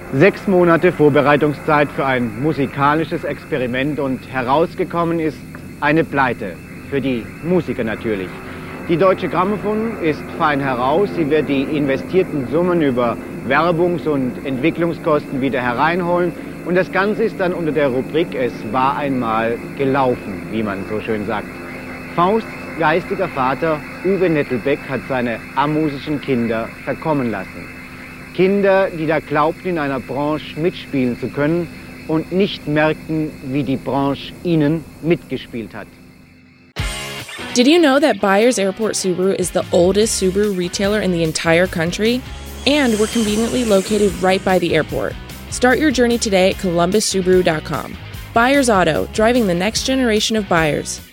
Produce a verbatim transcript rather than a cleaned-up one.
Sechs Monate Vorbereitungszeit für ein musikalisches Experiment und herausgekommen ist eine Pleite. Für die Musiker natürlich. Die Deutsche Grammophon ist fein heraus. Sie wird die investierten Summen über Werbungs- und Entwicklungskosten wieder hereinholen. Und das Ganze ist dann unter der Rubrik "Es war einmal gelaufen", wie man so schön sagt. Fausts geistiger Vater Uwe Nettelbeck hat seine amusischen Kinder verkommen lassen. Kinder, die da glaubten, in einer Branche mitspielen zu können und nicht merkten, wie die Branche ihnen mitgespielt hat. Did you know that Byers Airport Subaru is the oldest Subaru retailer in the entire country? And we're conveniently located right by the airport. Start your journey today at columbus subaru dot com. Byers Auto, driving the next generation of buyers.